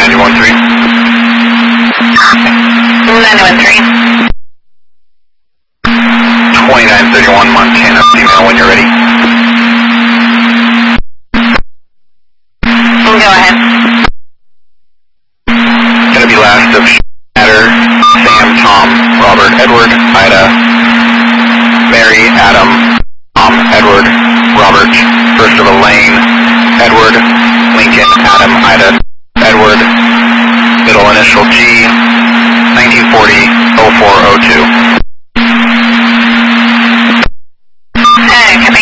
913. 913. 2931 Montana, female when you're ready. Go ahead. Gonna be last of Shatter, Sam, Tom, Robert, Edward, Ida, Mary, Adam, Tom, Edward, Robert, first of Elaine, Edward, Lincoln, Adam, Ida, Edward, middle initial G, 1940 0402.